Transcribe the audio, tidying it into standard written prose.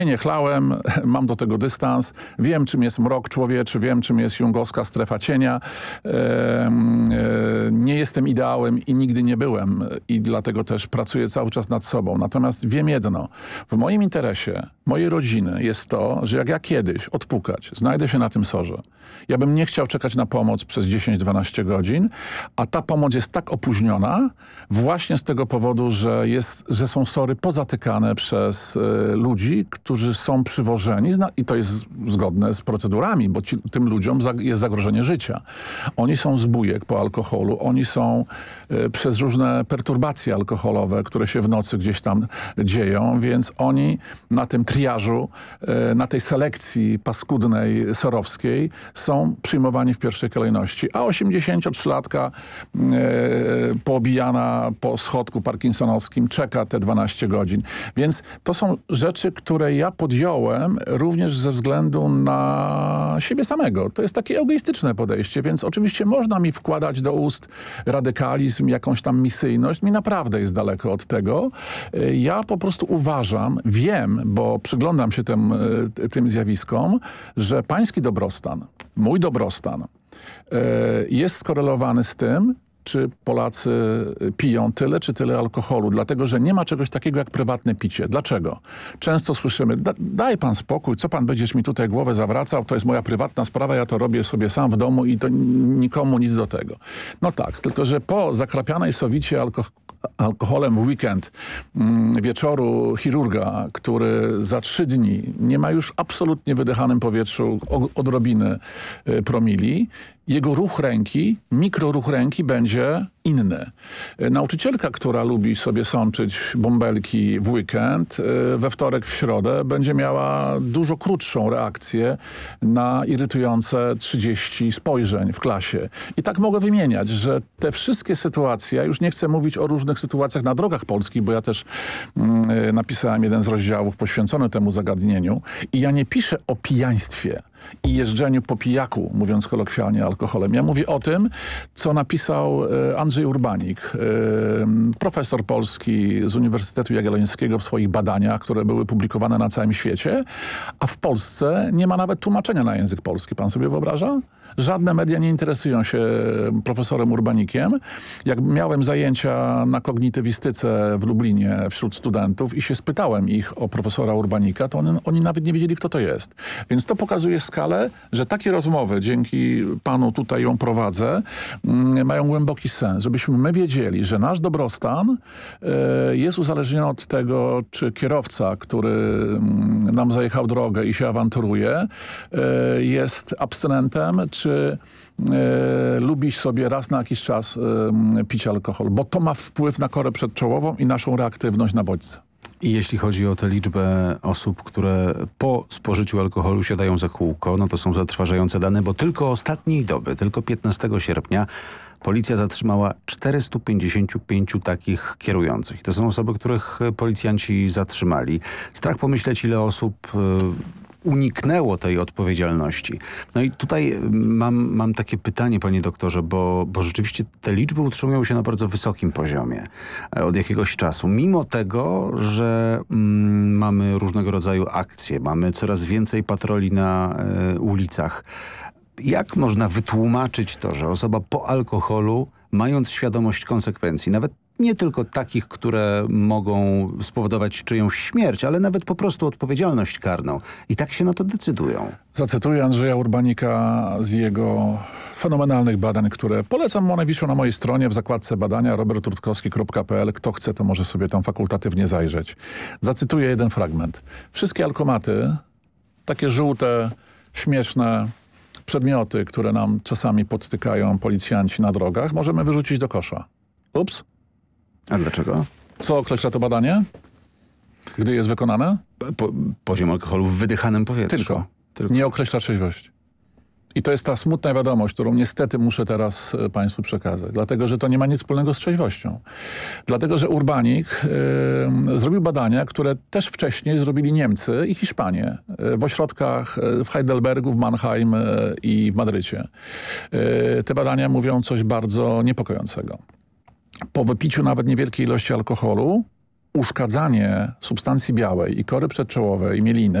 Nie chlałem, mam do tego dystans, wiem czym jest mrok człowieczy, wiem czym jest jungowska strefa cienia. Nie jestem ideałem i nigdy nie byłem i dlatego też pracuję cały czas nad sobą. Natomiast wiem jedno, w moim interesie, mojej rodziny jest to, że jak ja kiedyś odpukać, znajdę się na tym sorze, ja bym nie chciał czekać na pomoc przez 10-12 godzin, a ta pomoc jest tak opóźniona właśnie z tego powodu, że są sory pozatykane przez ludzi, którzy są przywożeni i to jest zgodne z procedurami, bo tym ludziom jest zagrożenie życia. Oni są z bujek po alkoholu, oni są przez różne perturbacje alkoholowe, które się w nocy gdzieś tam dzieją, więc oni na tym triażu, na tej selekcji paskudnej sorowskiej są przyjmowani w pierwszej kolejności. A 83-latka poobijana po schodku parkinsonowskim czeka te 12 godzin. Więc to są rzeczy, które ja podjąłem również ze względu na siebie samego. To jest takie egoistyczne podejście, więc oczywiście można mi wkładać do ust radykalizm, jakąś tam misyjność. Mi naprawdę jest daleko od tego. Ja po prostu uważam, wiem, bo przyglądam się tym zjawiskom, że pański dobrostan, mój dobrostan jest skorelowany z tym, czy Polacy piją tyle, czy tyle alkoholu. Dlatego, że nie ma czegoś takiego jak prywatne picie. Dlaczego? Często słyszymy, daj pan spokój, co pan będziesz mi tutaj głowę zawracał, to jest moja prywatna sprawa, ja to robię sobie sam w domu i to nikomu nic do tego. No tak, tylko że po zakrapianej sowicie alkoholem w weekend wieczoru chirurga, który za 3 dni nie ma już absolutnie wydychanym powietrzu odrobiny promili, jego ruch ręki, mikroruch ręki będzie inny. Nauczycielka, która lubi sobie sączyć bąbelki w weekend, we wtorek, w środę będzie miała dużo krótszą reakcję na irytujące 30 spojrzeń w klasie. I tak mogę wymieniać, że te wszystkie sytuacje, ja już nie chcę mówić o różnych sytuacjach na drogach polskich, bo ja też napisałem jeden z rozdziałów poświęcony temu zagadnieniu i ja nie piszę o pijaństwie i jeżdżeniu po pijaku, mówiąc kolokwialnie, alkoholem. Ja mówię o tym, co napisał Andrzej Urbanik, profesor polski z Uniwersytetu Jagiellońskiego w swoich badaniach, które były publikowane na całym świecie, a w Polsce nie ma nawet tłumaczenia na język polski. Pan sobie wyobraża? Żadne media nie interesują się profesorem Urbanikiem. Jak miałem zajęcia na kognitywistyce w Lublinie wśród studentów i się spytałem ich o profesora Urbanika, to oni nawet nie wiedzieli, kto to jest. Więc to pokazuje skalę, że takie rozmowy, dzięki panu tutaj ją prowadzę, mają głęboki sens. Żebyśmy my wiedzieli, że nasz dobrostan jest uzależniony od tego, czy kierowca, który nam zajechał drogę i się awanturuje, jest abstynentem, czy lubi sobie raz na jakiś czas pić alkohol, bo to ma wpływ na korę przedczołową i naszą reaktywność na bodźce. I jeśli chodzi o tę liczbę osób, które po spożyciu alkoholu siadają za kółko, no to są zatrważające dane, bo tylko ostatniej doby, tylko 15 sierpnia policja zatrzymała 455 takich kierujących. I to są osoby, których policjanci zatrzymali. Strach pomyśleć, ile osób uniknęło tej odpowiedzialności. No i tutaj mam takie pytanie, panie doktorze, bo rzeczywiście te liczby utrzymują się na bardzo wysokim poziomie od jakiegoś czasu. Mimo tego, że mamy różnego rodzaju akcje, mamy coraz więcej patroli na ulicach. Jak można wytłumaczyć to, że osoba po alkoholu, mając świadomość konsekwencji, nawet nie tylko takich, które mogą spowodować czyjąś śmierć, ale nawet po prostu odpowiedzialność karną. I tak się na to decydują. Zacytuję Andrzeja Urbanika z jego fenomenalnych badań, które polecam, one wiszą na mojej stronie w zakładce badania robertrutkowski.pl. Kto chce, to może sobie tam fakultatywnie zajrzeć. Zacytuję jeden fragment. Wszystkie alkomaty, takie żółte, śmieszne przedmioty, które nam czasami podtykają policjanci na drogach, możemy wyrzucić do kosza. Ups. A dlaczego? Co określa to badanie, gdy jest wykonane? Poziom alkoholu w wydychanym powietrzu. Tylko. Nie określa trzeźwości. I to jest ta smutna wiadomość, którą niestety muszę teraz państwu przekazać. Dlatego, że to nie ma nic wspólnego z trzeźwością. Dlatego, że Urbanik zrobił badania, które też wcześniej zrobili Niemcy i Hiszpanie. W ośrodkach w Heidelbergu, w Mannheim i w Madrycie. Te badania mówią coś bardzo niepokojącego. Po wypiciu nawet niewielkiej ilości alkoholu uszkadzanie substancji białej i kory przedczołowej i mieliny